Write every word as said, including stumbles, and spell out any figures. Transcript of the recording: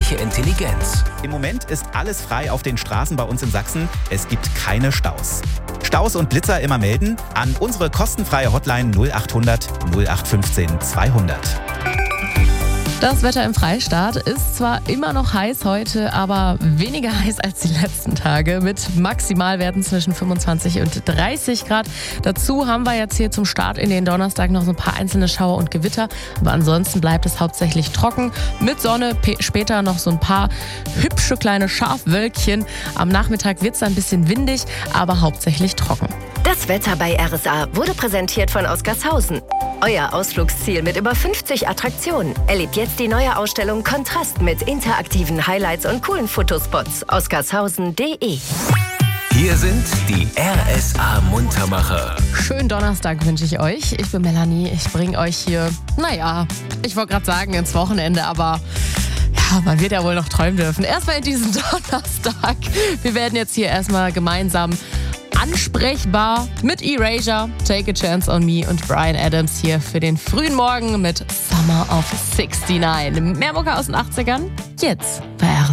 Künstliche Intelligenz. Im Moment ist alles frei auf den Straßen bei uns in Sachsen. Es gibt keine Staus. Staus und Blitzer immer melden an unsere kostenfreie Hotline null acht hundert null acht fünfzehn zweihundert. Das Wetter im Freistaat ist zwar immer noch heiß heute, aber weniger heiß als die letzten Tage mit Maximalwerten zwischen fünfundzwanzig und dreißig Grad. Dazu haben wir jetzt hier zum Start in den Donnerstag noch so ein paar einzelne Schauer und Gewitter. Aber ansonsten bleibt es hauptsächlich trocken mit Sonne, später noch so ein paar hübsche kleine Schafwölkchen. Am Nachmittag wird es ein bisschen windig, aber hauptsächlich trocken. Das Wetter bei R S A wurde präsentiert von Oscarshausen. Euer Ausflugsziel mit über fünfzig Attraktionen. Erlebt jetzt die neue Ausstellung Kontrast mit interaktiven Highlights und coolen Fotospots. oscarshausen punkt de. Hier sind die R S A-Muntermacher. Schönen Donnerstag wünsche ich euch. Ich bin Melanie. Ich bringe euch hier, naja, ich wollte gerade sagen ins Wochenende, aber ja, man wird ja wohl noch träumen dürfen. Erstmal in diesen Donnerstag. Wir werden jetzt hier erstmal gemeinsam ansprechbar mit Erasure, Take a Chance on Me und Bryan Adams hier für den frühen Morgen mit Summer of sixty-nine. Mehr Mucke aus den achtzigern, jetzt bei R S A.